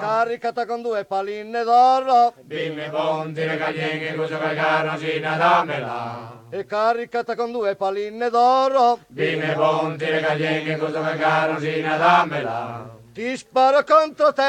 caricata con 2 palline d'oro. Dimmi ponti le caglienghe, cosa carosina dammela. E caricata con 2 palline d'oro. Dimmi ponti le caglienghe, cosa carosina dammela. Ti sparo contro te.